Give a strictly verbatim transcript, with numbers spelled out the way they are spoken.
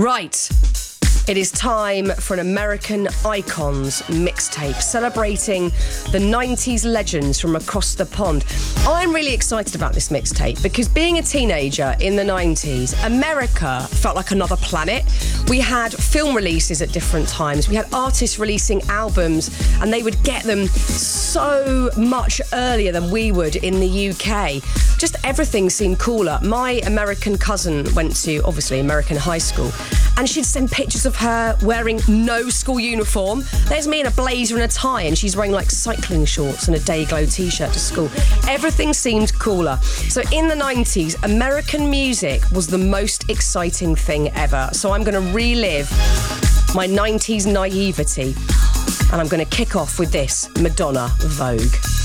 Right. It is time for an American Icons mixtape celebrating the nineties legends from across the pond. I'm really excited about this mixtape because being a teenager in the nineties, America felt like another planet. We had film releases at different times. We had artists releasing albums and they would get them so much earlier than we would in the U K. Just everything seemed cooler. My American cousin went to, obviously, American high school, and she'd send pictures of her wearing no school uniform. There's me in a blazer and a tie, and she's wearing like cycling shorts and a Dayglow t-shirt to school. Everything seemed cooler. So in the nineties, American music was the most exciting thing ever. So I'm going to relive my nineties naivety, and I'm going to kick off with this, Madonna, Vogue.